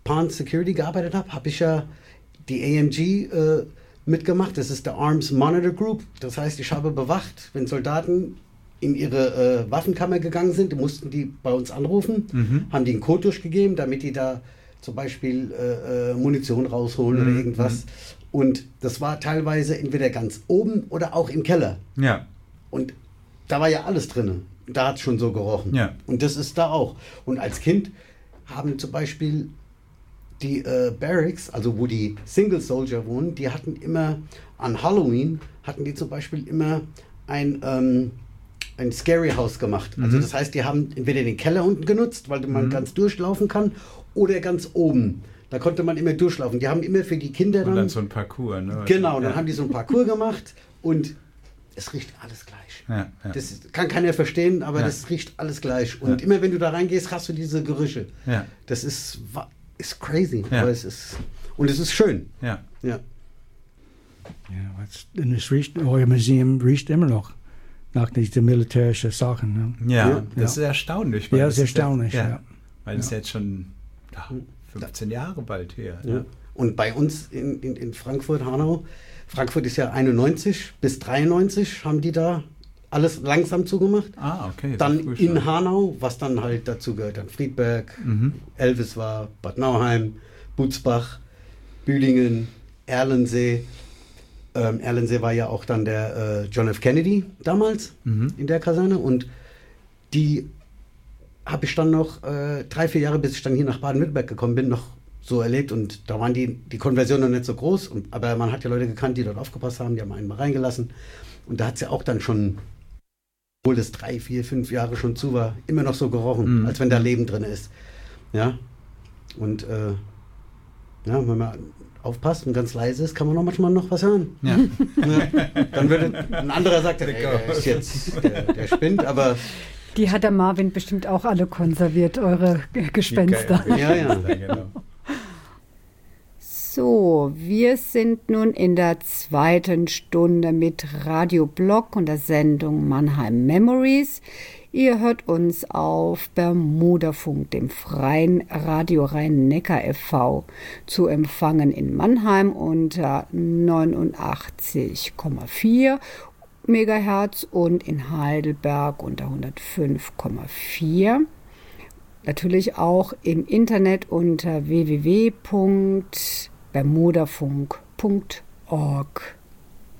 Pawn Security gearbeitet habe, habe ich ja die AMG mitgemacht. Das ist der Arms Monitor Group. Das heißt, ich habe bewacht, wenn Soldaten in ihre Waffenkammer gegangen sind, mussten die bei uns anrufen, haben die einen Code durchgegeben, damit die da zum Beispiel Munition rausholen oder irgendwas. Und das war teilweise entweder ganz oben oder auch im Keller. Ja. Und da war ja alles drin. Da hat es schon so gerochen. Ja. Und das ist da auch. Und als Kind haben zum Beispiel die Barracks, also wo die Single Soldier wohnen, die hatten immer an Halloween, hatten die zum Beispiel immer ein Scary House gemacht. Also das heißt, die haben entweder den Keller unten genutzt, weil man ganz durchlaufen kann, oder ganz oben. Da konnte man immer durchlaufen. Die haben immer für die Kinder dann so ein Parcours, ne? Genau, dann haben die so ein Parcours gemacht und es riecht alles gleich. Ja. Das kann keiner verstehen, aber das riecht alles gleich. Und immer wenn du da reingehst, hast du diese Gerüche. Ja. Das ist crazy, Ja. aber es ist schön. Ja. Ja. Ja, und es riecht, euer Museum riecht immer noch nach diesen militärischen Sachen. Ne? Ja, das ist erstaunlich. Ja, das ist erstaunlich, ja. Weil es jetzt schon 15 Jahre bald her. Ja. Und bei uns in Frankfurt, Hanau, Frankfurt ist ja 91 bis 93, haben die da alles langsam zugemacht. Ah, okay. Dann in Hanau, was dann halt dazu gehört, dann Friedberg, Elvis war, Bad Nauheim, Butzbach, Bühlingen, Erlensee. Erlensee war ja auch dann der John F. Kennedy damals in der Kaserne und die habe ich dann noch 3-4 Jahre, bis ich dann hier nach Baden-Württemberg gekommen bin, noch so erlebt und da waren die Konversion noch nicht so groß, aber man hat ja Leute gekannt, die dort aufgepasst haben, die haben einen mal reingelassen und da hat es ja auch dann schon, obwohl das 3, 4, 5 Jahre schon zu war, immer noch so gerochen, als wenn da Leben drin ist. Ja, und wenn man aufpasst und ganz leise ist, kann man auch manchmal noch was hören. Ja. Dann würde ein anderer sagen, der ist jetzt, der spinnt, aber... Die hat der Marvin bestimmt auch alle konserviert, eure Gespenster. Ja. Genau. So, wir sind nun in der 2. Stunde mit Radio Blog und der Sendung Mannheim Memories. Ihr hört uns auf Bermudafunk, dem freien Radio Rhein-Neckar e.V., zu empfangen in Mannheim unter 89,4 Megahertz und in Heidelberg unter 105,4. Natürlich auch im Internet unter www.bermudafunk.org.